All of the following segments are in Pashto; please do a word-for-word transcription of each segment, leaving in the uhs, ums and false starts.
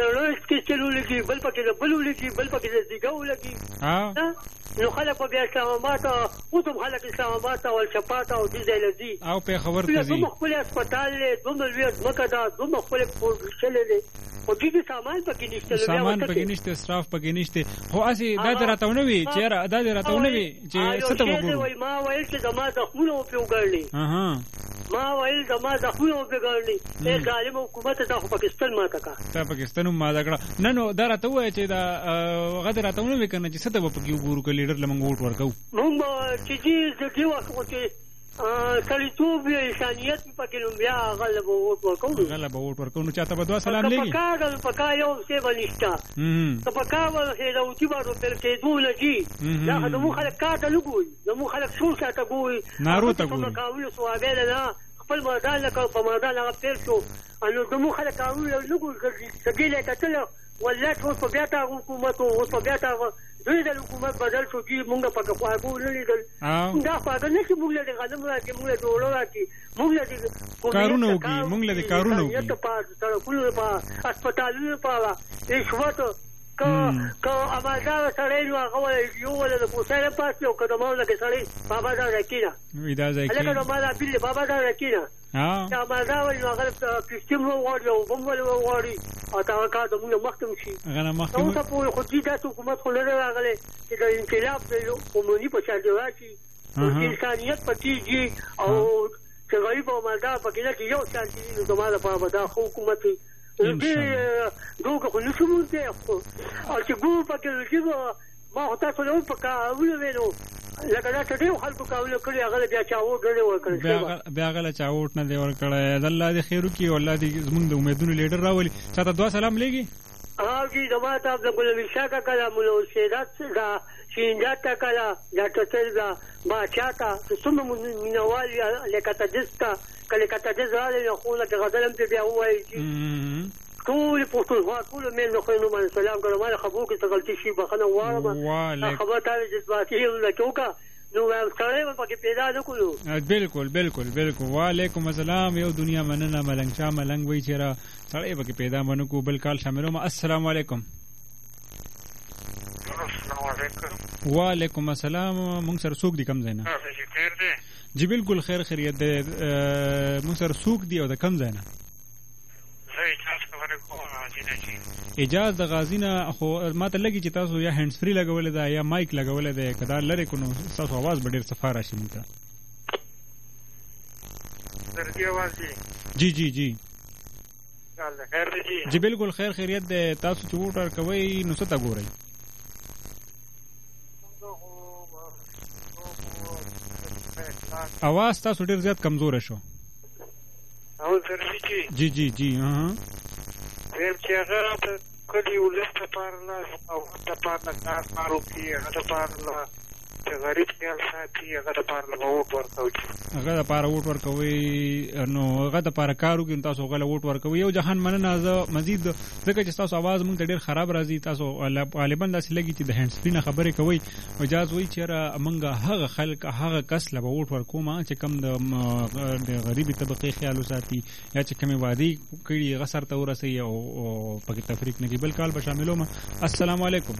ټرورست کې چلولږي بل پکې د بل ولږي بل پکې د دیګه ولږي نو خلک په بیا اسلام آباد او ته خلک اسلام آباد او شپاته او دې ځای لذي او په خبر ته دي خپل هسپتال له دوه لوی مکه دا دوه خپل چلې دي او دې سامان پکې نشته سامان پکې نشته اسراف پکې نشته خو اسی دا دراتونه وی چې دا دراتونه وی چې څه ته وګورو ما وایي چې زما د خپل په وګړني اها ما وایي زما د خپل په وګړني ته ظالم حکومت د پاکستان ما تکا ته پاکستان ما دا کړه نه نو دا راته وای چې دا غدراتونه وی کنه چې څه ته پکې وګورو ک لیډر لمنګ ووټ ورکو مونږ چې دې دې وخت کې سړیتوب انسانیت پکې نو بیا غلب ووټ ورکو غلب ووټ ورکو نو چاته بدوا سلام لګي پکا پکا یو څه ونیشتا ته پکا ول هدا اوتی بارو پر کې دوله جی دا خدمو خلک کاته لګوي نو خلک څو ساته ګوي نارو ته ګوي کاوی سوابل نه خپل مردان لکه په مردان هغه پیر شو انو دمو خلک کاوی لګوي سګیله کتل ولا ټول په بیا تا حکومت او په بیا تا دوی د حکومت بدل شو چې مونږ په خواغو نه لیدل دا خواغه نه چې مونږ له غنم راځي مونږ له ډوړو راځي مونږ له کارونه وکي مونږ له کارونه وکي ته په سړکونو په هسپتالونو په رشوت کا کا امازار سره نو هغه یو ول د پوسره پاتې او کله مو لکه سړی بابا دا راکینه وې دا ځکه هغه ما دا بیل بابا دا راکینه ها دا امازار نو هغه کښتیم وړي او بم ول وړي او تا کا د موږ مختم شي هغه مختم نو تاسو خو دې د حکومت خو لره راغله چې د انقلاب د عمومي په شان دی راشي انسانيت پټيږي او چې غریب او مالدار پکې نه یو شان دي نو زموږ په دا حکومت دې دوه خو نشو مونږ او چې ګو پکې چې ما هوتا څه نو پکا ویلو لکه دا ټډیو خلکو کاوله کړی هغه بیا چا ووټ نه ورکړ بیا بیا هغه چا ووټ نه دی ورکړ الله دې خیر وکړي او الله دې زمونږ د امیدونو لیډر راولي چاته دعا سلام لګي ها جی دما ته د ګل وشاکا کلا مولو سیدات دا شینجاتا کلا دا تتلزا با چاتا ثم منوال لکتا دستا کله کتا دزا له خو له غزلم ته بیا وایي ټول پښتونخوا ټول مې نو خو نو من سلام کوم ما خبرو کې غلطي شي بخنه واره خبر ته جذباتي لکوکا نو سره په کې پیدا نه کولو بالکل بالکل بالکل وعلیکم السلام یو دنیا مننه ملنګ شاه ملنګ وی چیرې سره په کې پیدا منو کو بل کال شاملو السلام علیکم السلام علیکم وعلیکم السلام مونږ سره څوک دي کم زینا خیر دی جی بالکل خیر خیریت دی مونږ سره څوک دی او د کم زینا اجازه د غازینا خو ماته لګی چې تاسو یا هاند فری لګولې ده یا مایک لګولې ده کدا لری کو نو تاسو आवाज به ډیر صفه راشي مونږ درځي आवाज جی جی جی خیر دی جی بالکل خیر خیریت ده تاسو چې ووټر کوي نو څه تا ګورئ आवाज تاسو ډیر زیات کمزور شو او درځي جی جی جی ها زم چې هغه کلی ولسته پارلا او د پارلا کار کارو کې هغه د پارلا چې غریب خیال ساتي هغه د پارلا ووټ ورکوي هغه د پارلا ووټ ورکوي نو هغه د پارلا کارو کې تاسو غل ووټ ورکوي یو جهان مننه زه مزید ځکه چې تاسو आवाज مونږ ته ډیر خراب راځي تاسو غالبا داسې لګي چې د هاند فري نه خبرې کوي او اجازه وي چې را مونږ هغه خلک هغه کس له ووټ ورکوم چې کم د غریبي طبقه خیال ساتي یا چې کمی وادي کړي غسر ته ورسي او پکې تفریق نه کې بل کال به شاملو ما السلام علیکم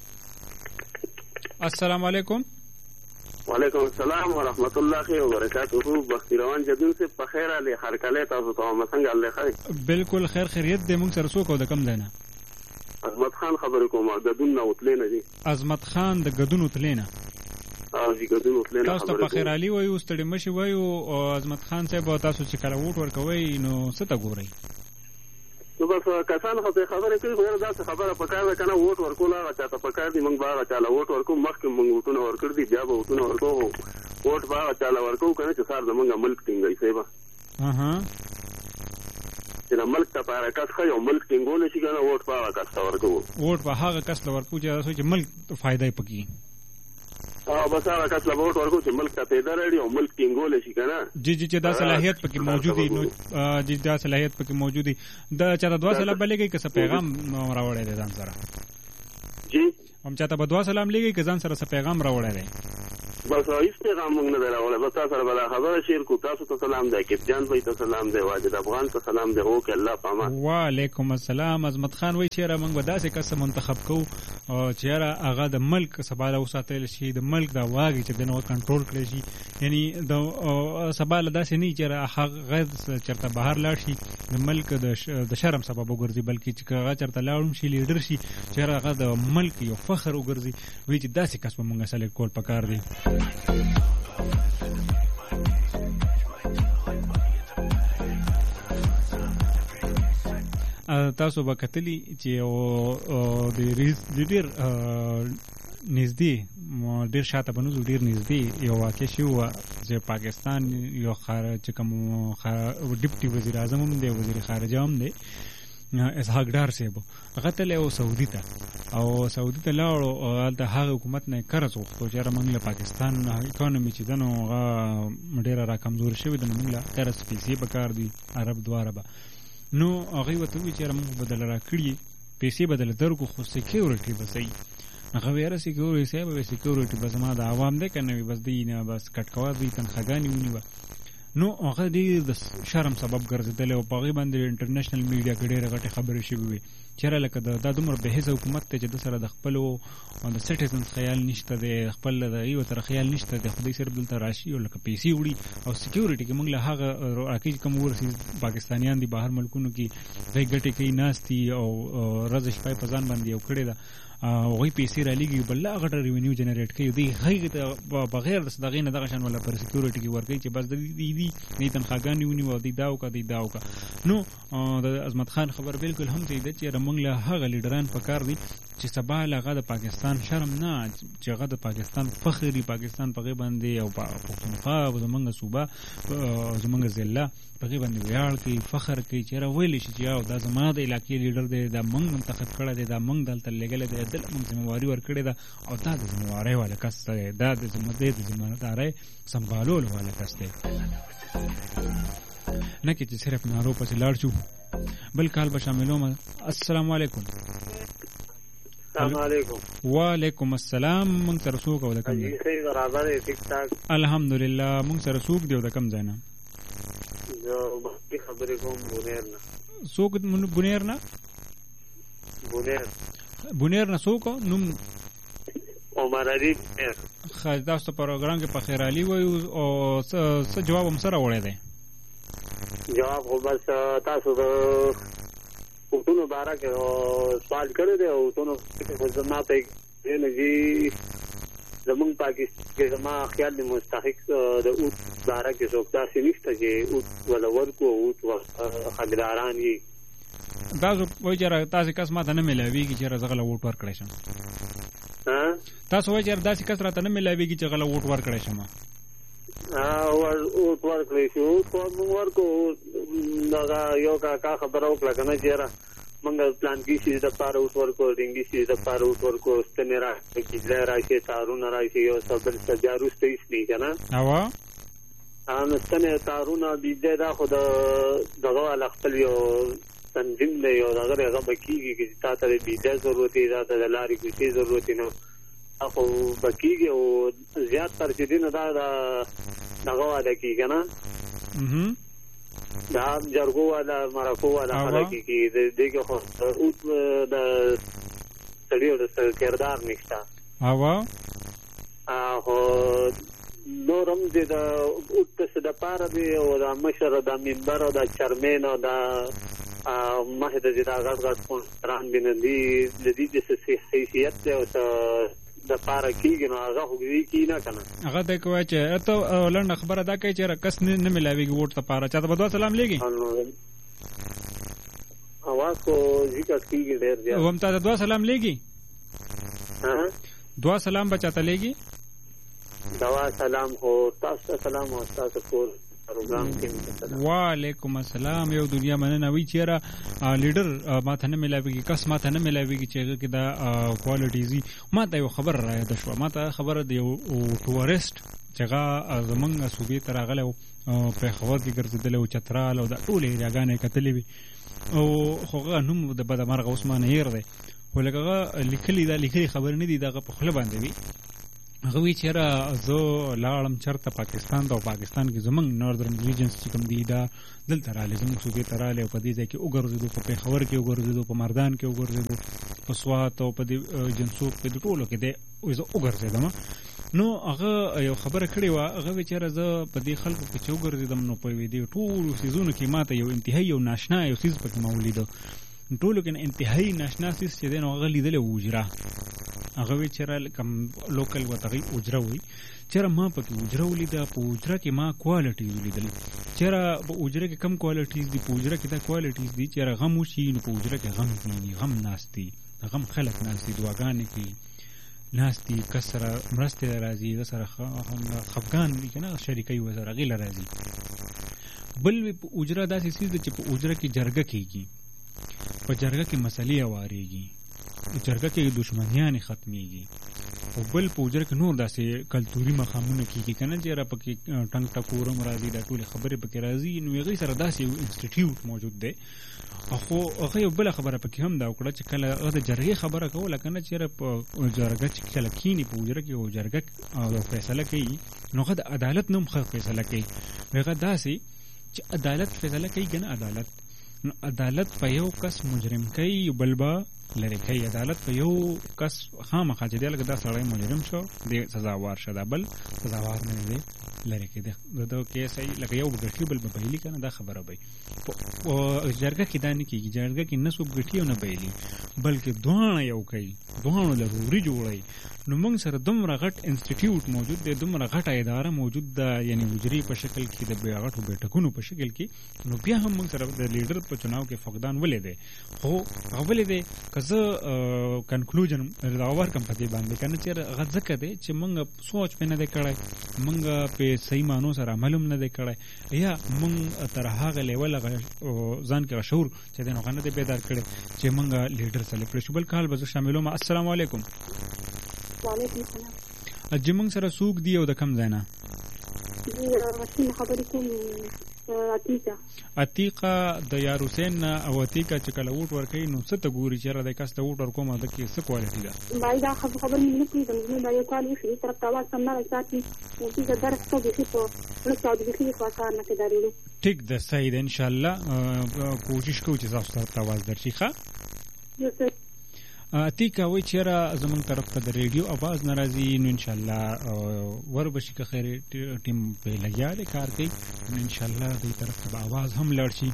السلام علیکم وعلیکم السلام ورحمۃ اللہ وبرکاتہ بختیروان جدون سے بخیر علی هر کله تاسو ته مسنګ الله خیر بالکل خیر خیریت دې مونږ سره څوک او د کم ځای نه عظمت خان خبر کوم غدون نو تلینه دي عظمت خان د غدون تلینه او دې غدون تلینه تاسو ته بخیر علی وایو ستړي مشي وایو او عظمت خان صاحب تاسو چې کله ووټ ورکوي نو څه تا ګورئ نو بس کسان خو خبره کوي خو دا خبره پکاره ده کنه ووټ ورکول هغه چاته پکاره دي موږ باغ چاله ووټ ورکو مخکې موږ ووټونه ورکړ دي بیا به ووټونه ورکو ووټ باغ چاله ورکو کنه چې سار زمونږ ملک ټینګي سیبا اها چې ملک ته پاره کس خو یو ملک ټینګول شي کنه ووټ باغ کس ورکو ووټ په هغه کس ورکو چې ملک فائدې پکې او بس هغه کس له ووټ ورکو چې ملک ته پیدا لري او ملک ټینګول شي کنه جی جی چې دا صلاحیت پکې موجود دي نو جی دا صلاحیت پکې موجود دي د چا د دوا سلام بلګي که څه پیغام راوړی دی ځان سره جی هم چاته بدوا سلام لګي که ځان سره څه پیغام راوړی دی بس هیڅ پیغام موږ نه راغلی. بس تاسو سره به خبره شیر کو. تاسو ته سلام دی، کپتان بھائی ته سلام دی، واجد افغان ته سلام دی. اوکې الله پامان. وعلیکم السلام. عظمت خان وای چیرې موږ به داسې کس منتخب کوو چې هغه د ملک سبا له وساتل شي، د ملک د واګي چې دنه کنټرول کړی شي. یعنی د سبا له داسې نه چې هغه چرته بهر لاړ شي د ملک د شرم سبب وګرځي، بلکې چې هغه چرته لاړم شي لیډر شي چې هغه د ملک یو فخر وګرځي. وی چې داسې کس به موږ سره کول پکار دی. تاسو به کتلی چې د ډیر نږدې ډیر شاته بنوزو ډیر نږدې یو واقع شو چې پاکستان یو خارج چې کوم ډیپټي وزیر اعظم هم دی، وزیر خارجه هم دی، اسحاق ډار صاحب، هغه ته له سعودي ته او سعودي ته لاړو. د هغه حکومت نه قرض وغوښتو چې موږ له پاکستان اکانومي چې دنو هغه ډیره را کمزور شوې ده، موږ له قرض پیسې پکار دي عرب دواره به. نو هغه وته وی چې موږ بدل را کړی پیسې بدل درکو، خو سکیورټي به صحیح هغه ویره سکیورټي صاحب به سکیورټي به زما د عوام ده کنه بس دی نه بس کټکوا دی تنخواګانی ونیوه. نو هغه ډېر د شرم سبب ګرځېدلی او په هغې باندې انټرنیشنل میډیا کې ډېرې غټې خبرې شوې وې چېرې لکه دا دومره بېحیثه حکومت دی چې د سره د خپلو د سټیزنز خیال نشته دی، خپل د هغې ورته خیال نشته دی، خو دوی صرف دلته راشي او لکه پیسې وړي او سکیورټي کې موږ له هغه راکې کوم ورسي پاکستانیان دي بهر ملکونو کې دی ګټې کوي ناست دي او ورځ شپه په ځان باندې یو کړې ده هغوی پیسې را لېږي بل لا غټه ریونیو جنریټ کوي، دوی هغې ته بغیر د دغې نه دغه شان ولا پر سکیورټي کې ورکوي چې بس دوی دي دوی تنخواګانې ونیو او دوی دا وکړه دوی دا وکړه. نو د عظمت خان خبر بالکل هم صحیح ده چې موږ له هغه لیډران پکار دي چې سبا له هغه د پاکستان شرم نه چې هغه د پاکستان فخر دي، پاکستان په هغې باندې او پښتونخوا او زموږ صوبه زموږ ضلع په هغې باندې ویاړ کوي، فخر کوي چې یاره ویلی شي چې یو دا زما د علاقې لیډر دی، دا موږ منتخب کړی دی، دا موږ دلته لېږلی دی، دلته موږ ذمهواري ورکړې ده او دا د ذمهوارۍ والا کس دی، دا د ذمهدارۍ سمبالولو والا کس دی، نه کې چې صرف نارو پسې لاړ شو. بل کال به شاملوم. السلام علیکم. السلام علیکم. وعلیکم السلام. مونږ سره څوک او د کوم ځای؟ برابر دی ټیک ټاک. الحمدلله. مونږ سره څوک دی او د کوم ځای نه؟ زه مخکې خبرې کوم بونیر نه. څوک بونیر نه؟ بونیر بونیر نه څوک نوم؟ عمر علي بونیر. ښه تاسو په پروګرام کې په خیر علي وایو او څه جواب هم سره وړی دی؟ جواب خو بس تاسو د اوټونو باره کې سوال کړی دی او اوټونو خو زما په نه جي زمونږ پاکستان کې زما خیال دی مستحق د اوټ باره کې څوک داسې نشته چې اوټ ولا ورکو اوټ خریداران یې تاسو وایي چې تاسې کس ما ته نه میلاویږي چې زه غله ووټ ورکړی شم. تاسو وایي چې داسې کس راته نه میلاویږي چې غله ووټ ورکړی شم. اوټ ورکړی شي اوټ موږ ورکو دغه یو کاکا خبره وکړه که نه چې یاره موږ پلانکي سیز دپاره اوټ ورکو، ډینګي سیز دپاره اوټ ورکو، ستنې راشي، کیدلی راشي، تارونه راشي، یو څه بل څه بیا وروسته هېڅ نه که نه نو ستنې تارونه بیجلی دا خو د دغه والا خپل یو تنظیم دی یو دغه دی هغه به کېږي چې تا ته د بیجلی ضرورت دی، تا ته د لارې کوڅې ضرورت دی، نو دا خو به کېږي او زیات تر چې دی نو دا د دغه والا کېږي که نه دا جرګو والا مرکو والا خلک کېږي د دې کې خو د سړي د کردار نشته خو نور هم چې د اوټ څه دپاره دی او د مشر د منبر او د چرمین او د مخې ته چې دا غټ غټ سپونسران دي نو دې د دې د څه حیثیت دی او څه دپاره کېږي نو هغه خو دې کېږي نه که نه هغه ته یې کوی چې ته لنډه خبره دا کوي چې کس نه میلاوېږي ووټ دپاره چاته به دوه سلام لېږي اواز خو ذکر کېږي ډېر زیات هم تا ته دوه سلام لېږي دوه سلام به چاته لېږي دوا سلام خو تاسو ته سلام او تاسو کور پروګرام کې وعلیکم السلام. یو دنیا مننه وی چیرې لیډر ما ته نه ملاويږي کس ما ته نه ملاويږي چې هغه کې دا کوالټیزي ما ته یو خبر را یاد شو ما ته خبر دی یو ټورست چې هغه زمونږ صوبې ته راغلی او په خبر کې ګرځېدلی او چترال او دا ټولې ایریاګانې کتلې وي او خو هغه نوم د بدمرغه عثمان هیر دی خو لکه هغه لیکلي دا لیکلي خبر نه دي دغه په خوله باندې وي هغه وی چیرې زه لاړم چرته پاکستان ته او پاکستان کې زمونږ ناردرن ریجنز چې کوم دی دا دلته راغلی زموږ صوبې ته راغلی او په دې ځای کې وګرځېدو په پېښور کې وګرځېدو په مردان کې وګرځېدو په سوات او په دې جنسوک په دې ټولو کې دی زه وګرځېدم نو هغه یو خبره کړې وه هغه وی چیرې زه په دې خلکو کې چې وګرځېدم نو په دې ټولو څیزونو کې ما ته یو انتهایي یو ناشنا یو څیز پکې ما ولیده ټولو کې انتهایي ناشنا څیز چې دی نو هغه لیدلی و اجره هغه وی چیرې کم لوکل ورته هغوی اجره وایي چیرې ما پکې اجره ولیده په اجره کې ما کوالټیز ولیدل چیرې په اجره کې کم کوالټیز دي په اجره کې دا کوالټیز دي چیرې غم وشي نو په اجره کې غم کېږي غم ناست دي غم خلک ناست دي دعاګانې کوي ناست دي کس سره مرستې راځي د سره خفګان دي که نه شریکوي ورسره هغې له راځي بل په اجره داسې څیز ده چې په اجره کې جرګه کېږي په جرګه کې مسلې هوارېږي په جرګه کې دشمنیانې ختمېږي او بل په اجره کې نور داسې کلتوري مقامونه کېږي که نه چې را پکې ټنګ ټکور هم راځي دا ټولې خبرې پکې راځي نو هغوی سره داسې یو انسټیټیوټ موجود دی خو هغه یو بله خبره پکې هم دا وکړه چې کله هغه د جرګې خبره کوله که نه چېرې په جرګه چې کله کښېني په اجره کې او جرګه یو فیصله کوي نو هغه د عدالت نه هم ښه فیصله کوي هغه داسې چې عدالت فیصله کوي که نه عدالت نو عدالت په یو کس مجرم کوي بل به لرې کوي عدالت په یو کس خامخا چې دی لکه دا سړی مجرم شو دی سزاوار شه دا بل سزاوار نه دی لرې کوي د ده کیس لکه یو به ګټي بل به بایلي که نه دا خبره به په جرګه کې دا نه کېږي جرګه کې نه څوک ګټي او نه بایلي بلکې دواړه یو کوي دواړو ضروري جوړوي نو موږ سره دومره غټ انسټیټیوټ موجود دی دومره غټه اداره موجود ده یعنې حجرې په شکل کې د غټو بیټکونو په شکل کې نو بیا هم موږ سره د لیډر په چناو کې فقدان ولې دی خو هغه ولې دی که زه کنکلوژن راورکم په دې باندې که نه چېرې هغه ځکه دی چې موږ سوچ پې نه دی کړی موږ پې صحیح معنو سره عمل هم نه دی کړی یا موږ تر هغه لیول هغه ځان کې هغه شعور چې دی نو هغه نه دی بیدار کړی چې موږ لیډر سلیکټ کړی شو بل کال به زه شاملوم السلام علیکم وعلیکم السلام اجي موږ سره څوک دی او د کم ځای نه خبرې کوم عتیقه عتیقه د یار حسین نه او عتیقه چې کله ووټ ورکوي نو څه ته ګوري چېرې دی کس ته ووټ ورکوم د کې څه کوالټي ده باید دا خبرې مې نه پوهېږم زموږ دا یو کال وشي دې طرف ته اواز سم نه ساتي نتیجه درس ته بیخي په لږ چاودېږي په کار نه کې دارېږو ټیک ده صحیح ده انشاءالله کوشش کوو چې تاسو طرف ته اواز درشي ښه عتیقه وایي چېرې زموږ طرف ته د ریډیو اواز نه راځي نو انشاءالله وربشي که خیر ټیم پې لګیا دی کار کوي نو انشاءالله دې طرف ته به اواز هم لاړ شي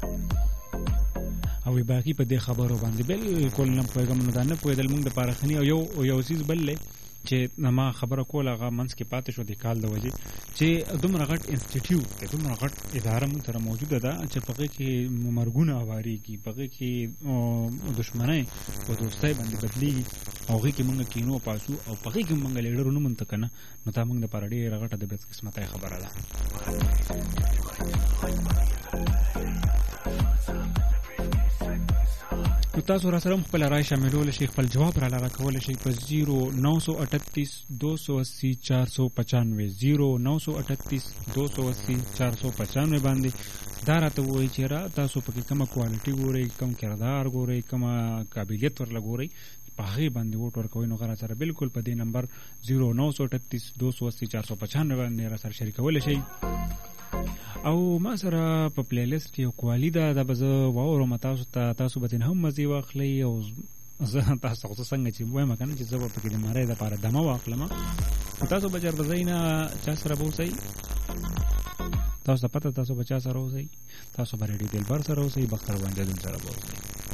او باقي په دې خبرو باندې بالکل نه پوهېږم نو دا نه پوهېدل موږ دپاره ښه او یو یو څیز بل دی چې ما خبره کوله هغه منځ کې پاتې شو د کال د وجې چې دومره غټ انسټیټیوټ دی دومره غټ اداره موږ سره موجوده ده چې په هغې کې مرګونه هوارېږي په هغې کې دښمنۍ په دوستۍ باندې بدلېږي او هغې کې موږ کینو پاسو او په هغې کې موږ لیډر ونه مونته که نه نو دا موږ دپاره ډېره غټه د بدقسمتۍ خبره ده نو تاسو را سره هم خپل رای شاملولی شئ خپل جواب را لغه کولی شئ په زیرو نو سو اٹھتیس دو سو اسی چار سو پچانوے زیرو نو سو اٹھتیس دو سو اسی چار سو پچانوے باندې دا راته ووایي چې را تاسو پکې کومه کوالټي ګورئ کوم کردار ګورئ کومه قابلیت ورله ګورئ په هغې باندې ووټ ورکوئ نو هغه را سره بالکل په دې نمبر زیرو نو سو اٹھتیس دو سو اسی چار سو پچانوے باندې را سره شریکولی شئ او ما سره په پلی لیست یو کوالی ده دا به زه واورم تاسو ته تاسو به ترې هم مزې واخلئ او زه تاسو ته څنګه چې وایم که نه چې زه به پکې د مرۍ دپاره دمه واخلم تاسو به جربزۍ نه چا سره به اوسئ تاسو ته پته تاسو به چا سره اوسئ تاسو به ریډیو دلبر سره اوسئ بختر بنجدون سره به اوسئ